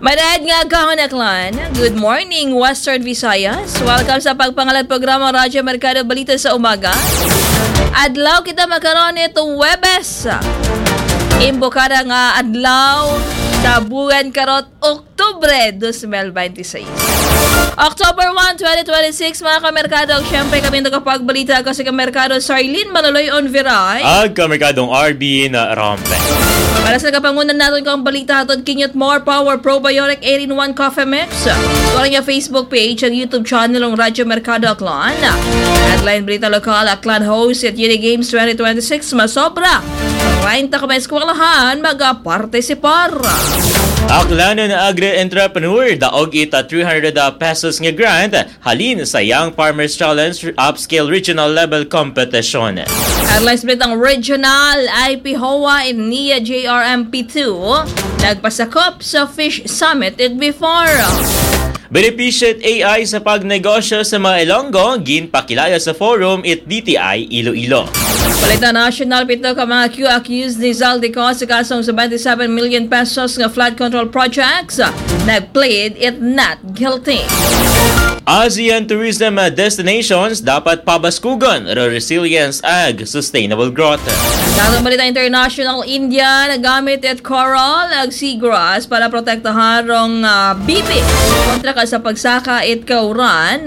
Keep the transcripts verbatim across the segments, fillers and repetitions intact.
Madad nga kahanaklan. Good morning, Western Visayas. Welcome sa pagpangalan programa Radyo Merkado Balita sa umaga. Adlaw kita makaroon ito Webes. Imbokada nga adlaw sa buwan karot Oktubre twenty twenty-six. October first, twenty twenty-six, mga kamerkado. Siyempre kami nakapagbalita kasi kamerkado Sarlene Maloloy on Viray. At kamerkadong R B na Rampe. Para sa kapangunan natin kang balita hatod kinyot More Power Probiotic eight in one Coffee Mix. Tuwala niya Facebook page ang YouTube channel ng Radyo Merkado Aklan. Headline Balita Lokal Aklan host at Uni Games twenty twenty-six masobra. Rain ta kamay eskwelahan mag-participar. Aklanon na agri-entrepreneur daog ita three hundred pesos nga grant halin sa Young Farmers Challenge Upscale Regional Level Competition. Headlines bitang Regional I P H O A in N I A J R M P two nagpasakop sa Fish Summit it before. Beneficiat A I sa pagnegosyo sa mga Ilonggo ginpakilala sa forum it D T I Iloilo. Balita national pito ka mga Q accused ni Zaldico sa kasong seventy-seven million pesos nga flood control projects nag-plead it not guilty. ASEAN tourism destinations dapat pabaskugon ro resilience ag sustainable growth. Sa balita international, India nagamit it coral ag seagrass para protektahan rong uh, bibi kontra ka sa pagsaka it kauran.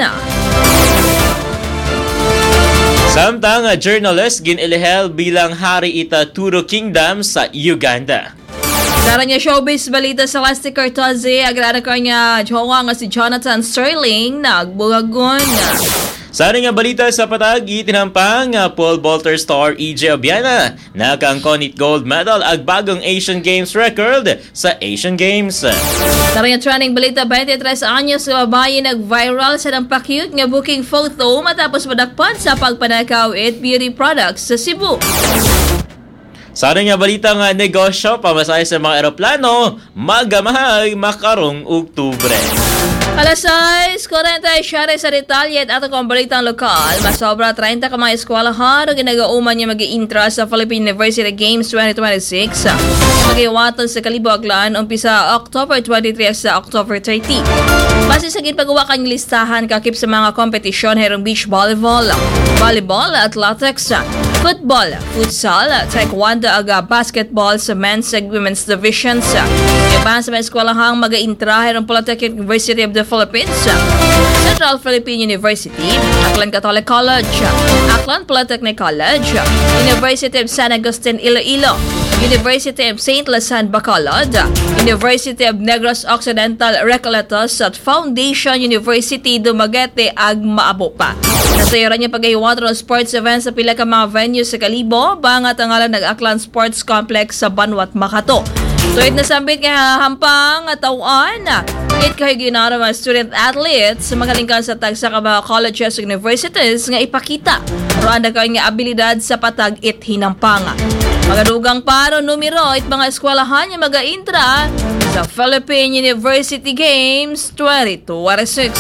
Samtang uh, journalist ginilihel bilang hari ita Turo Kingdom sa Uganda. Sara niya showbiz balita sa Lastic Cortese, agrara ka niya jowa nga si Jonathan Sterling nagbuhagon. Sa nga balita sa patag, itinampang uh, pole vaulter star E J Obiana nakangkon it gold medal ag bagong Asian Games record sa Asian Games. Sa nga trending balita, twenty-tres anyos sa babae nag-viral sa nampakyut nga booking photo matapos madakpan sa pagpanakaw it beauty products sa Cebu. Sa nga balita nga negosyo pamasahe sa mga eroplano magamahay makarong Oktubre. Alas sais, forty-seven sa Detalye at atong balitang lokal. Masobra thirty ka mga eskwelahan o ginagauman niya mag-i-intra sa Philippine University Games twenty twenty-six. Mag-iwaton sa Kalibo Aklan umpisa October twenty-three sa October thirty. Base sa ginpagawa kanyang listahan kakip sa mga kompetisyon herong beach volleyball, volleyball, athletics, football, futsal, taekwondo aga basketball sa men's and women's divisions. Iba sa mga eskwelahang mag-i-intra herong Polytechnic University of the Philippines, Central Philippine University, Aklan Catholic College, Aklan Polytechnic College, University of San Agustin Iloilo, University of Saint Lazan Bacolod, University of Negros Occidental Recoletos at Foundation University Dumaguete ag maabo pa. Nasayoran niya pag-iwato ng sports events sa pila ka mga venues sa Kalibo, bangat ang ngalan nag-Aklan Sports Complex sa Banwat, Makato. Tuwid na sambit nga hampang at tauan, it kayo ginara mga student athletes sa magalingkan sa tag sa mga colleges and universities nga ipakita. Randa kayo nga abilidad sa patag it hinampanga. Magadugang paro numero it mga eskwelahan nga mag-intra sa Philippine University Games twenty twenty-six.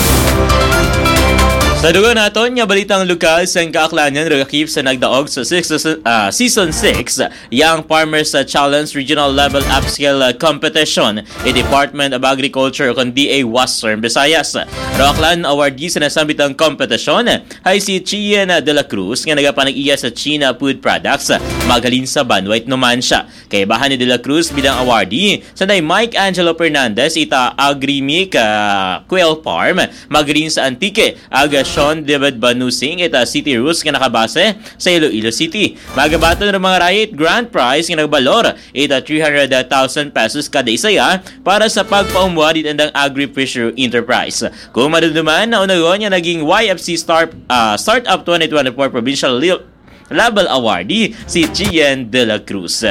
Sa dugo naton nga balitang lokal sa Kaaklanan rakip sa nagdaog sa six, uh, Season six Young Farmers Challenge Regional Level Upscale Competition in Department of Agriculture kon D A Western Visayas. Rockland awardee sa nasambitang kompetisyon ay si Chien de la Cruz nga nagapanag-iya sa China Food Products magaling sa Banwait Numancia. Kay bahan ni de la Cruz bilang awardee sanay Mike Angelo Fernandez ita Agrimic uh, Quail Farm magaling sa Antique aga Sean David Banusing ita City Roots nga nakabase sa Iloilo City. Magabaton ng mga riot grand prize nga nagbalor ita three hundred thousand pesos kada isaya para sa pagpaumuha din ang Agri-Fisher Enterprise. Kung maduduman na unagon niya naging Y F C Start, uh, Startup twenty twenty-four Provincial Level Awardee si Chien de la Cruz.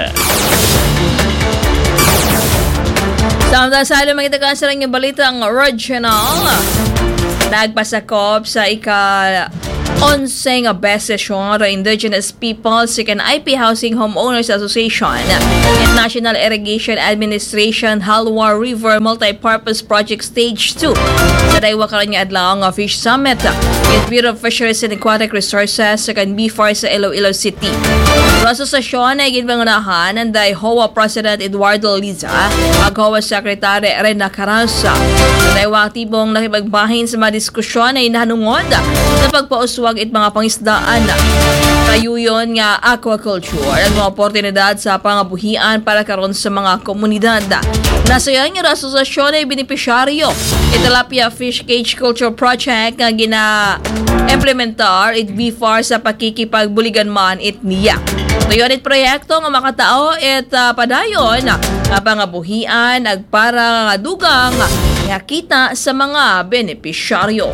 Samtang sa ilo magitakan sa rin yung balitang regional. Nagpasakop sa ika Onseng beses yung Indigenous People Second I P Housing Homeowners Association at National Irrigation Administration Halwa River Multipurpose Project Stage two sa daywa karon nga adlaw nga Fish Summit with Bureau of Fisheries and Aquatic Resources sa B F A R sa Iloilo City. Ang asosasyon ay ginbangunahan ng H O A President Eduardo Liza ag H O A Secretary Rena Carranza. Sa daywa aktibong nakipagbahin sa mga diskusyon ay nahanungod sa pagpauswag it mga pangisdaan kayuyon nga aquaculture at mga oportunidad sa pangabuhian para karon sa mga komunidad. Nasayan nga asosasyon ay benepisyaryo Tilapia Fish Cage Culture Project nga gina-implementar it B F A R sa pakikipagbuligan man it niya. Ngayon it proyekto nga makatao it uh, padayon nga pangabuhian ag para dugang nga kita sa mga benepisyaryo.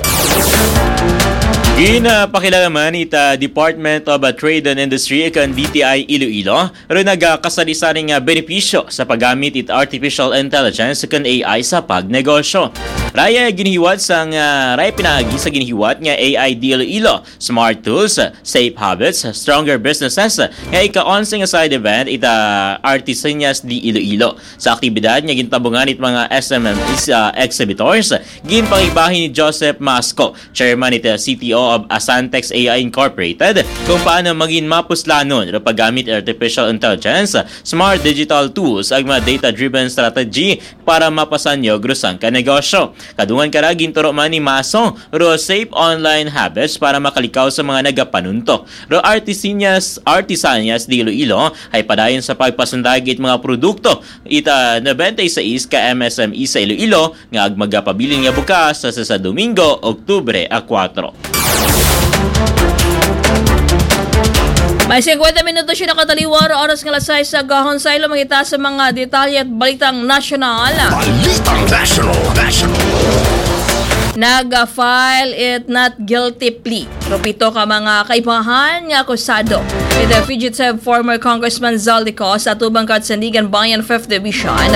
Ginapakilalaman ita Department of Trade and Industry kan D T I Iloilo ro nagakasalisaring nga benepisyo sa paggamit it artificial intelligence kan A I sa pagnegosyo. Raya ginihiwat sang uh, raya pinagi sa ginihiwat nga A I D Iloilo, smart tools, safe habits, stronger businesses nga ika-onse nga side event ita Artisanias di Iloilo. Sa aktibidad nga gintabungan it mga S M M uh, exhibitors, ginpangibahin ni Joseph Masco, chairman ita C T O of Asantex A I Incorporated, kung paano maging mapuslanon ro paggamit artificial intelligence, smart digital tools ag mga data-driven strategy para mapasanyo grusang ka negosyo. Kadungan kara ginturo man ni Maso ro safe online habits para makalikaw sa mga nagapanunto. Ro Artisanias Artisanias di Iloilo ay padayon sa pagpasundagit mga produkto ita ninety-six ka M S M E sa Iloilo nga ag magapabilin nga bukas sa sa Domingo, Oktubre four. May fifty minutos siya nakataliwar, oras nga lasay sa gahon sa ilo mangita sa mga detalye at balitang nasyonal. Balitang national, national. Nag-file it not guilty plea. Rupito ka mga kaibahan nga akusado. The fugitive former Congressman Zaldico sa Tubang Katsandigan Bayan fifth Division.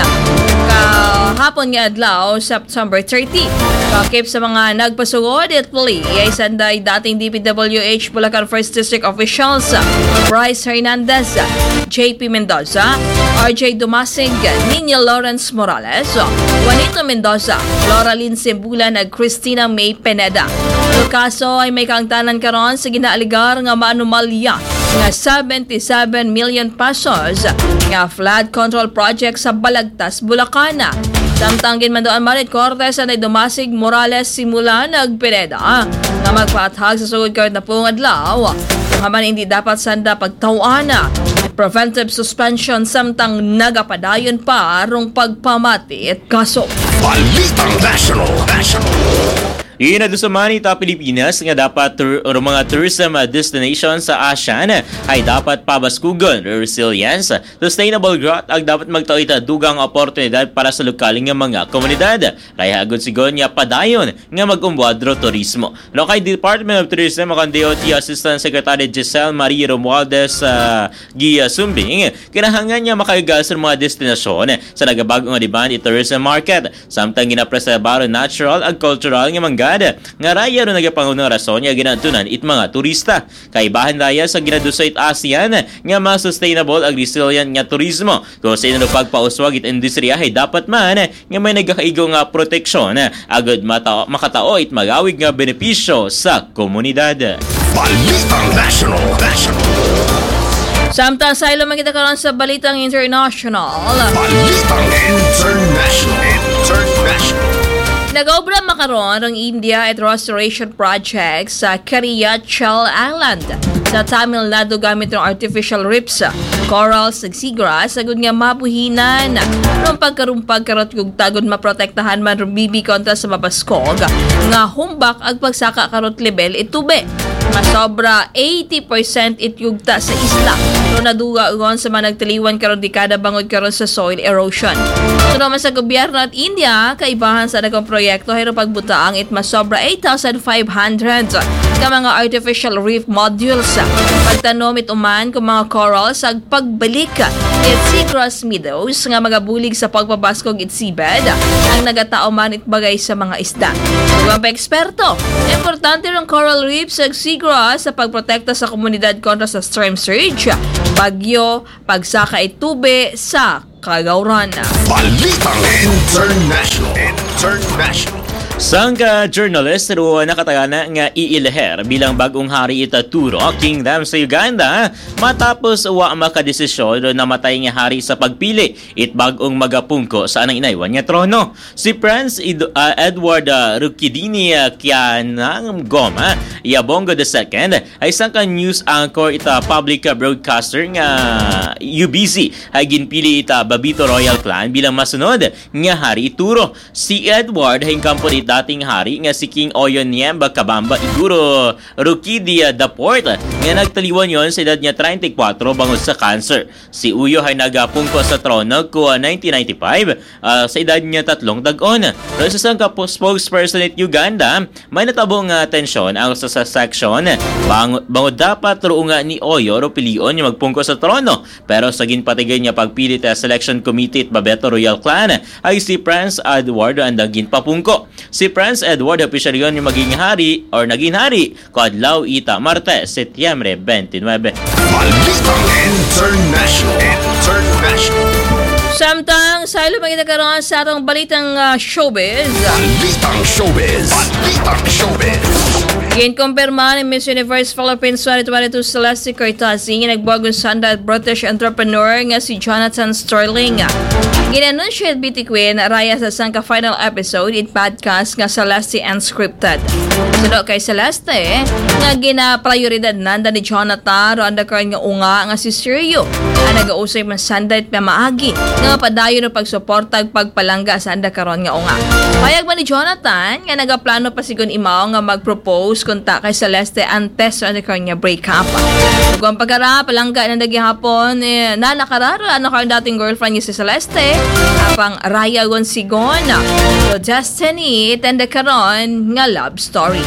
Kahapon nga adlaw, September thirtieth. Kakip sa mga nagpasugod at plea ay sanday dating D P W H Bulacan first District officials Bryce Hernandez, J P Mendoza, R J Dumasig, Nina Lawrence Morales, Juanito Mendoza, Lauralyn Simbulan at Christina May Pineda. Ang kaso ay may kaangtanan karon sa ginaaligar nga maanumalya nga seventy-seven million pesos nga flood control project sa Balagtas, Bulacan. Samtang ginmandoan marit Cortes na Dumasig Morales simula nagpineda nga magpaathag sa sugod karon na pong adlaw. Haman hindi dapat sanda pagtawana. Preventive suspension samtang nagapadayon pa arong pagpamati at kaso. Balitang national, national. Inadusaman ita Pilipinas nga dapat tur- or mga tourism destination sa ASEAN ay dapat pabaskugon, resilience, sustainable growth ag dapat magtao ita dugang oportunidad para sa lokaling nga mga komunidad. Kaya agad sigon nga padayon nga mag-umbwadro turismo. No kay Department of Tourism kan D O T Assistant Secretary Giselle Marie Romualdez uh, Gia Sumbing, kinahangan niya makaigal sa mga destinasyon sa nagabagong nga demand i tourism market. Samtang ginapreserbaro natural ag cultural nga mangga nga raya ro nagapangunang rason nga ginatunan it mga turista. Kaibahan raya sa ginadusa it ASEAN nga mas sustainable ag resilient nga turismo. Kung sa inyo pagpauswag it industriya ay dapat man nga may nagakaigo nga proteksyon agad mata- makatao it magawig nga benepisyo sa komunidad. Balitang national, national. Samtang sa ilo makita karon sa balitang international. Balitang international, international. Nag-obra makaroon ang India at restoration project sa Kariyachal Island sa Tamil Nadu gamit ng artificial reefs, corals, ug seagrass sagud nga mabuhinan ng pagkarumpag karot kung tagod maprotektahan man rubibi kontra sa mabaskog nga humbak ag pagsaka karot level itube. Masobra eighty percent ityugta sa isla. Pero naduga ugon sa mga nagtiliwan karon dekada bangod karon sa soil erosion. Suno man sa gobyerno at India, kaibahan sa nagong proyekto hayro pagbutaang it masobra eight thousand five hundred nga mga artificial reef modules. Pagtanom ituman kung mga corals ag pagbalik it seagrass meadows nga magabulig sa pagpabaskog it seabed ang nagatao man itbagay sa mga isda. Ug pa eksperto, importante ng coral reefs ag seagrass sa pagprotekta sa komunidad kontra sa storm surge, bagyo, pagsaka itube sa kagawran. Balitang International. International. Sangka journalist ro nakatagana nga iilher bilang bagong hari ita Turo Kingdom sa Uganda matapos wa makadesisyon na matay nga hari sa pagpili it bagong magapungko sa anang inaywan nga trono. Si Prince Ed- uh, Edward uh, Rukidini uh, Kianang Goma Yabongo the second ay sangka news anchor ita public broadcaster nga U B C ay ginpili ita Babito Royal Clan bilang masunod nga hari Turo. Si Edward ay kampunit dating hari nga si King Oyon Niemba Kabamba Iguro Rukidia Daport nga nagtaliwan yon sa edad niya thirty-four bangod sa cancer. Si Uyo ay nagapungko sa trono ko nineteen ninety-five uh, sa edad niya tatlong dag-on. Pero sa sangka spokesperson at Uganda, may natabong uh, tensyon ang sa section bang, bangod dapat ro nga ni Oyo ro pilion niya magpungko sa trono. Pero sa ginpatigay niya pagpili ta selection committee at Babeto Royal Clan ay si Prince Edward ang naging papungko. Si Prince Edward official yon yung maging hari or naging hari kadlaw ita Martes, Setyembre twenty-nine. Balitang International. International. Samtang sa ilo magiging sa atong balitang uh, showbiz. Balitang Showbiz. Balitang Showbiz. Ginkumpirma ni Miss Universe Philippines twenty twenty-two Celeste Cortazzi nga nagbagong sanda at British entrepreneur nga si Jonathan Sterling. Ginanunsyo at Beauty Queen raya sa sangka final episode it podcast nga Celeste Unscripted. Sudo kay Celeste nga gina-prioridad nanda ni Jonathan ro anda karon nga unga nga si Sergio ang nagausay man sanda at maagi nga padayon ng pagsuporta ag pagpalangga sa anda karon nga unga. Payag man ni Jonathan nga nagaplano pa sigon imaw nga mag-propose kunta kay Celeste antes sa anda karon nga breakup. Ug ang pagkara palangga na naghihapon eh, na nakarara ano karon dating girlfriend niya si Celeste apang Raya Gonsigon. So Destiny tanda karon nga love story.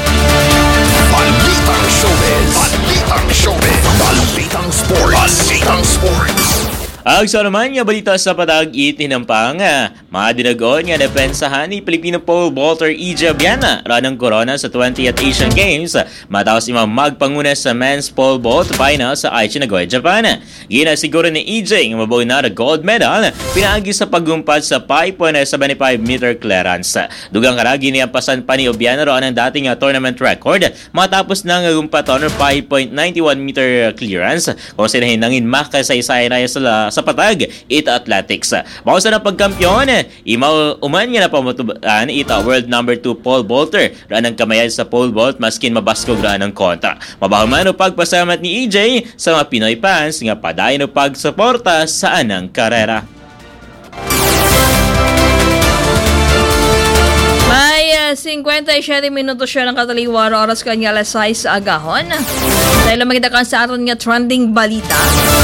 Balitang Showbiz. Balitang Showbiz. Balitang Sports. Balitang Sports. Ang sa naman nga balita sa patag-it hinampang mga dinagon nga depensahan ni Pilipino pole vaulter E J Abiana ranang corona sa twentieth Asian Games matapos imang magpanguna sa men's pole vault final sa Aichi, Nagoya, Japan. Ginasiguro ni E J nga mabuhay na gold medal pinaagi sa paggumpad sa five point seven five meter clearance. Dugang karagi niya pasan pa ni Abiana ron ang dating tournament record matapos nang gumpaton ng five point nine one meter clearance kung sinahin nangin makasaysayan na sa sa patag ita athletics. Mausa na pagkampyon, imaw uman nga na pamatuban ita world number two pole vaulter raan ang kamayan sa pole vault maskin mabaskog raan ang kontra. Mabahuman o pagpasamat ni E J sa mga Pinoy fans nga padayon o pagsuporta sa anang karera. May uh, fifty-seven minutos siya ng kataliwar oras kanya alas sais sa agahon. Dahil makita ka sa aton nga trending balita.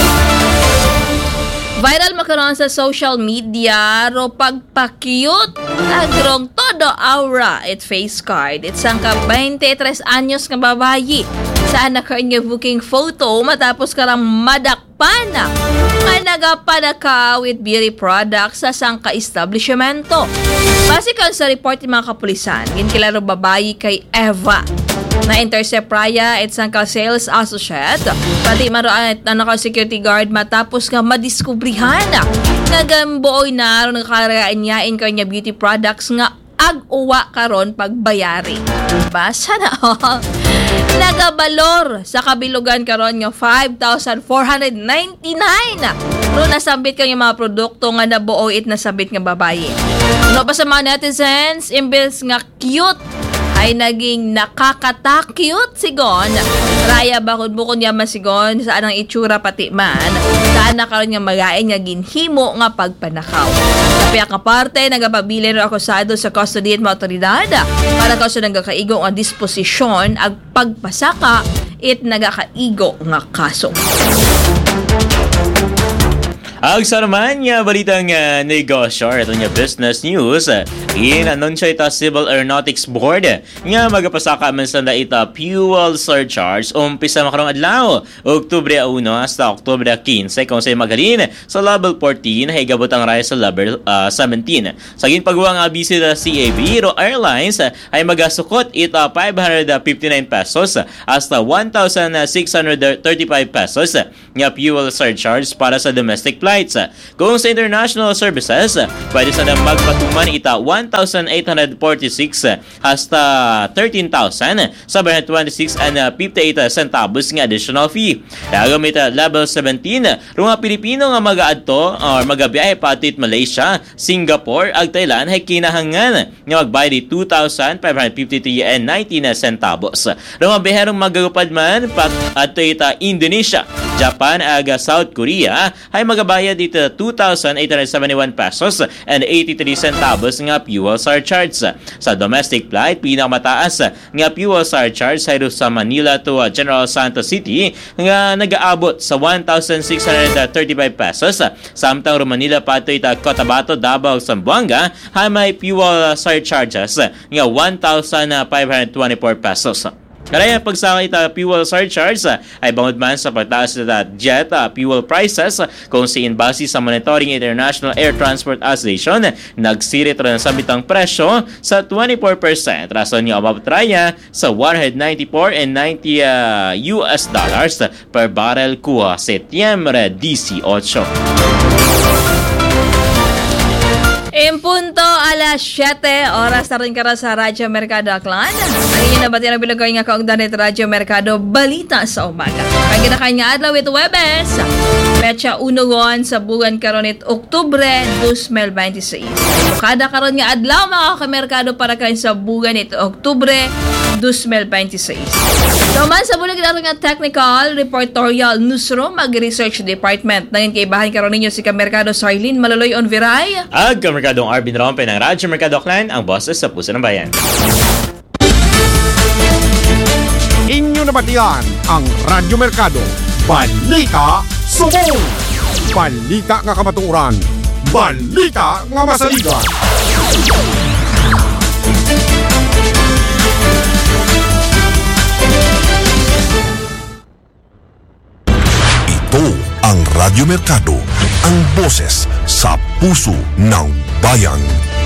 Viral makaroon sa social media ro pagpa-cute agrong todo aura it face card. It's ang ka twenty-three anyos nga babayi sa anak nga booking photo matapos karang madakpan nga nagapadaka with beauty products sa sangka establishmento. Basikan sa report ng mga kapulisan, ginkilaro babayi kay Eva na-intercept raya at sangka sales associate pati maroon at naka security guard matapos nga madiskubrihan nagambuoy na ron nakaraan niya in kanya beauty products nga ag-uwa karon pagbayari. Basa na oh. Nagabalor sa kabilugan karon nga five thousand four hundred ninety-nine. Ro nasabit kang mga produkto nga nabuo it nasabit nga babayi. Ano pa sa mga netizens, imbes nga cute ay naging nakakata-cute sigon. Raya bakod bukod niya masigon sa anang itsura pati man. Saan na karon nga magain nga ginhimo nga pagpanakaw. Sa piyak nga parte, nagapabili rin akusado sa custody at mga otoridad para kaso nagakaigo ang disposisyon ag pagpasaka it nagakaigo nga kaso. Ang sa naman nga balitang uh, negosyo ito nga business news uh, in-anunsyo ita Civil Aeronautics Board nga magapasaka man sa ita fuel surcharge umpisa makarong adlaw Oktubre uno hasta Oktubre quince kung sa magalin sa level fourteen hay gabot ang raya sa level uh, seventeen. Sa ginpagawa nga busy sa C A B Ro Airlines uh, ay magasukot ita five hundred fifty-nine pesos hasta one thousand six hundred thirty-five pesos nga fuel surcharge para sa domestic flights. Kung sa international services, pwede sa magpatuman ita one thousand eight hundred forty-six hasta thirteen thousand seven hundred twenty-six and fifty-eight centavos nga additional fee. Dagam ita level seventeen, runga Pilipino nga mag-aadto or magabiyahe patit Malaysia, Singapore, ag Thailand ay kinahangan nga magbayad di two thousand five hundred fifty-three and nineteen centavos. Runga biherong magagupad man pat adto ita Indonesia, Japan, ag South Korea ay magabayad dito two thousand eight hundred seventy-one pesos and eighty-three centavos nga fuel surcharge. Sa domestic flight, pinakamataas nga fuel surcharge ay sa Manila to General Santos City nga nag-aabot sa one thousand six hundred thirty-five pesos. Samtang Manila pato ita Cotabato, Davao, Zamboanga ay may fuel surcharges nga one thousand five hundred twenty-four pesos. Karaya pagsaka ita fuel surcharge ay bangod man sa pagtaas na jet uh, fuel prices kung si base sa Monitoring International Air Transport Association nagsirit rin sa bitang presyo sa twenty-four percent. Rason niya mabatraya sa one hundred ninety-four and ninety uh, U S dollars per barrel kuha Setyembre eighteen. In punto alas siyete, oras na rin ka sa Radyo Mercado Aklan. Ang inyo na batin ang bilagay nga kaugdan ito Radyo Mercado Balita sa umaga. Ang ginakain nga adlaw ito Webes, petsa unugon sa buwan karon it Oktubre twenty twenty-six. Kada karon nga adlaw mga kamerkado para kain sa buwan ito Oktubre twenty twenty-six. So man sa bulag natin nga technical reportorial newsroom mag-research department. Nangin kay bahan karon ninyo si kamerkado Sarlene Maloloy on Viray. Ag kamerkadong Arvin Rompe ng Radyo Mercado Aklan, ang boses sa puso ng bayan. Inyo nabatian ang Radyo Mercado. Balita Subong! Balita nga kamatuoran. Balita nga masaligan. Ito ang Radyo Mercado, ang boses sa puso ng bayan.